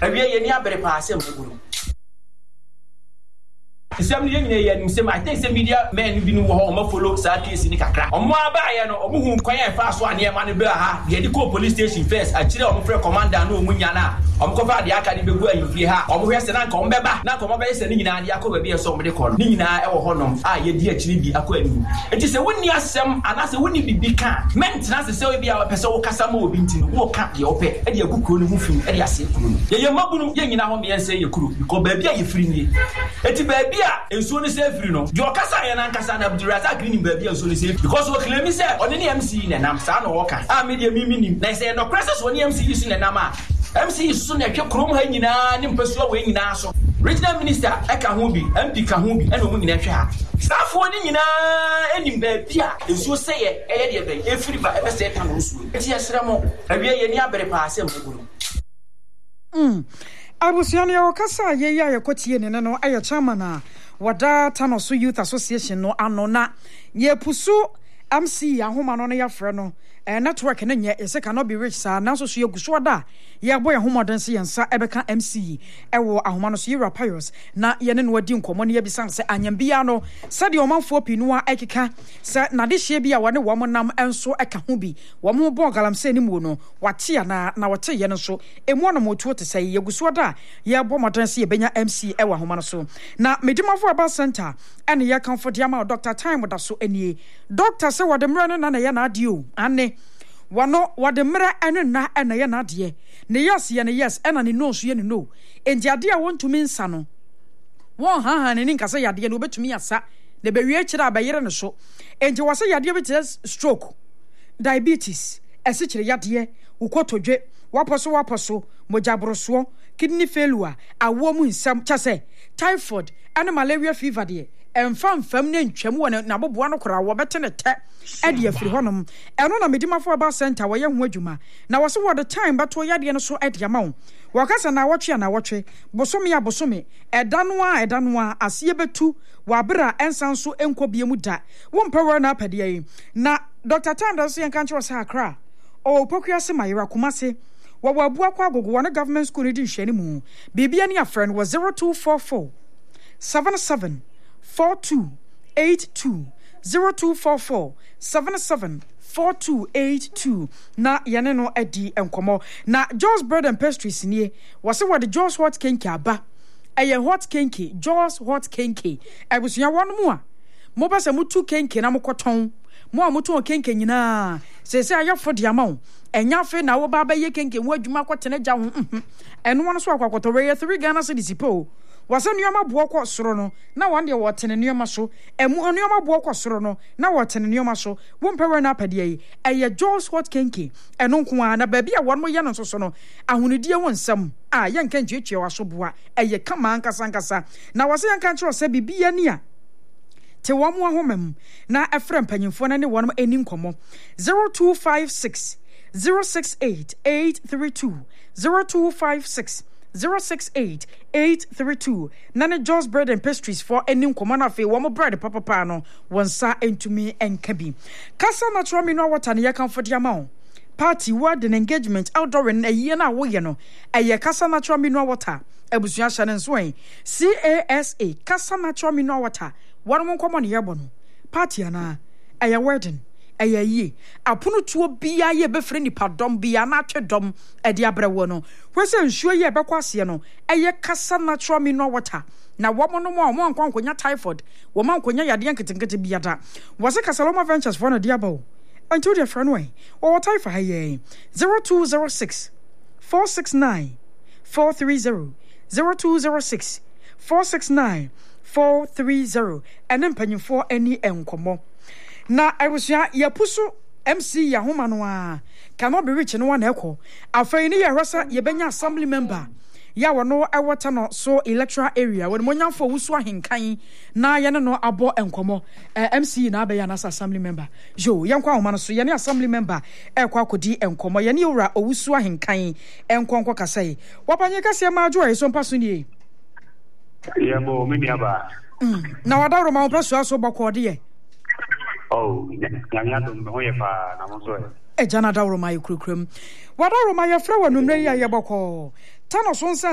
Awia ye ni abere pa asem guru. Some young some I think some media men be no home follow that case in Kakra. On my buyer no who quiet fast one near Manibella, the Edico police station first. I chill on for commander no Munyana. Cover the academy go and you hear. Where's the come back? Now come over sending in the Yako be somebody called Nina or Honum. Ah, ye dear Chili Aquarium. It is a winning some and as a winning be can. Maintenance is so be our person Casamo Bintin, walk up the open, and your good moving, and your safe room. Your Mabu, young in our home and say you could, because baby, you free. It's baby. And soon as every no, your Casa and Ancasana Abdurrazak green baby as soon as because what claim is on any MC and I'm son or walker. I made a meaning. I say no crisis when MC is in a nama. MC is soon a chrome hanging and pursue wing naso. Regional Minister Ekahubi, MP Kahumbi, and women in a staff warning in any baby. As you say, everybody ever said, it's yes, Ramo. I be any other pass. Abusiani Okasa, ye Kotian and no Aya Chamana. Wada Tanosu Youth Association no anona ye pusu MC ahoma no ya frɛ network ne nye ese cannot be rich sa na so ye guswada ye boy ahoma danse yensa ebeka MC ewo ahoma no so ye Pius na ye ne no adi nkomo ne ye bisan se anyambia no se de omanfo pinua ekeka se na de hye bia wone wo nam enso eka ho bi wo mo bo galamse ni mu no wate na wate ye no so emu no motuo te se ye guswada ye bo modanse ye benya MC ewo ahoma no so na medimafo aba center ene ye comfort yama Dr. Time da so enie doctor se wo de mra no na ye na ade o ane wano wademra ene na ene ye na de ne yes ye ne yes ena ne no so ye ne no enti ade a wontumi nsa no won ha ne nkasa yade ne obetumi asa ne bewie kire abayere ne so enti wase yade be stroke diabetes esikire yade ukotodwe waposo mojabroso kidney failure awomu nsam chase typhoid and malaria fever de emfam ne ntwam wona na boboa no kora wo bete ne te ade afiri honom eno na medimafo aba center wo ye ho adwuma na wo se wo the time bato yade no so ade ama wo wakasa na wotwe bosome edano a ase betu wabra ensan so enkobie mu da wo mpawe na apade yi na Dr. Time da so yen kan kire Accra o pokua se mayira kumase wabu akwa agogo wana government school di hwani mu bibia ne afren was 0244 77 4282 0244 77 4282 na yene no adi enkomo na Joe's Bread and Pastries nie wase what the Joe's Hot Cake aba eye hot cake Joe's Hot Cake ebusua wonu mu a mo ba se mutu cake na mokoton mo amutu cake nyina se ayafo de amawo enya fe na wo ba ba ye cake wo adwuma kwotene gya ho eno wono so akwakoto we 3 Ghana cedis po wase nuoma bo kwa soro no na wan de wotene nuoma so emu nuoma bo kwa soro no na wotene nuoma so wo mpawe na apade yi eye Joe's Hot Cake eno nko a na ba bia won mo ye no so no ahunudie won nsam a ye nka ntuetue wa so boa eye kama nkasa na wase yanka nkyero se bibia ni a te wo mo ahomam na efra mpanyimfo na ne won eni nkomo 0256 068 832 0256 068-832 Nana Joe's Bread and Pastries for any common fe one bread papa no one sa entumi enkabi kasa natural mineral water ne comfort yamao party word and engagement outdoor in a year na wo ye no eye kasa natural mineral water ebusua hye nso CASA kasa natural mineral water one mon common yebo no party ana eye wedding ayaye apono tuo bia ye befre nipa dom bia na atwedom ade abrewo no wese nsuo ye bekwase no eye kasa natural mineral water na womo no mo ankonkonya typhoid womo ankonya yade nketenkete bia da wose Kasaloma Ventures for no dia bawo until their friend way or typhoid haye 0206 469 430 0206 469 430 and mpanyimfo ani enkomo na awusua yapusu MC yahoma no a cannot be rich no one ekọ afei ni yahwasa yebenya assembly member ya wono ewota no so electoral area when monyamfo wusu ahenkan na ye no abo enkomo MC na abeya na assembly member jo yenkwa ahoma no so ye ne assembly member ekwa akodi enkomo ye ne owura owusu ahenkan enkonko kasai wapanye kase ma adwo e so mpaso nie ye mo mini aba na wadawro ma opraso aso bokode ye oh nyanya dum ho ye pa na mo so e jana dawro ma yekrukrem wadawro ma ye fra wanumre ye bokọ tano so